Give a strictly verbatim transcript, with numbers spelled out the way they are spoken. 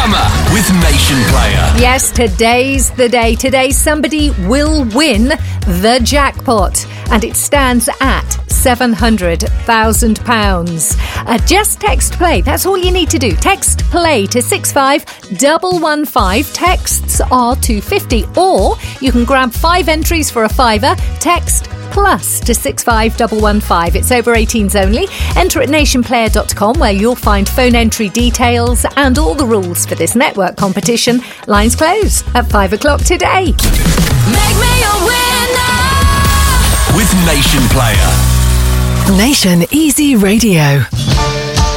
Summer with Nation Player. Yes, today's the day. Today somebody will win the jackpot, and it stands at seven hundred thousand pounds. Uh, just text play. That's all you need to do. Text play to six five one one five. Texts are two fifty. Or you can grab five entries for a fiver. Text plus to six five one one five. It's over eighteens only. Enter at nation player dot com, where you'll find phone entry details and all the rules for this network competition. Lines close at five o'clock today. Make me a winner with Nation Player. Nation Easy Radio.